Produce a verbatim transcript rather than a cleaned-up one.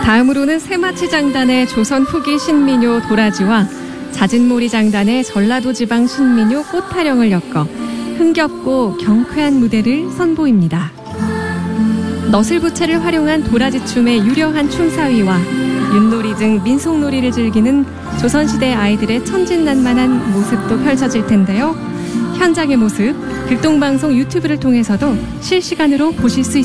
다음으로는 새마치 장단의 조선 후기 신민요 도라지와 자진몰이 장단의 전라도 지방 신민요 꽃타령을 엮어 흥겹고 경쾌한 무대를 선보입니다. 너슬부채를 활용한 도라지춤의 유려한 춤사위와 윷놀이 등 민속놀이를 즐기는 조선시대 아이들의 천진난만한 모습도 펼쳐질 텐데요. 현장의 모습, 극동방송 유튜브를 통해서도 실시간으로 보실 수 있습니다.